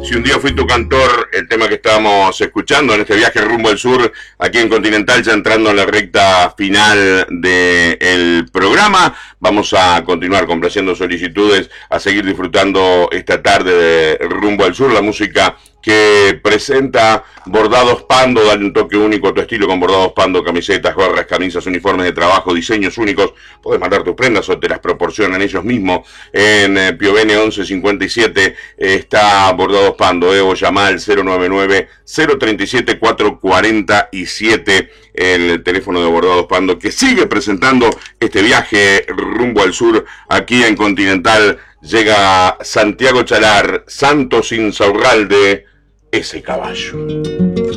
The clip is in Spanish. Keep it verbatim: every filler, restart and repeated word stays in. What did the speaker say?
Si un día fui tu cantor, el tema que estábamos escuchando en este viaje rumbo al sur, aquí en Continental, ya entrando en la recta final del programa. Vamos a continuar complaciendo solicitudes, a seguir disfrutando esta tarde de rumbo al sur, la música que presenta Bordados Pando. Dale un toque único a tu estilo con Bordados Pando, camisetas, gorras, camisas, uniformes de trabajo, diseños únicos. Podés mandar tus prendas o te las proporcionan ellos mismos. En eh, Piovene once cincuenta y siete eh, está Bordados Pando, eh, o llama al cero nueve nueve, cero tres siete, cuatro cuatro siete, el teléfono de Bordados Pando, que sigue presentando este viaje rumbo al sur aquí en Continental. Llega Santiago Chalar, Santos Insaurralde, ese caballo.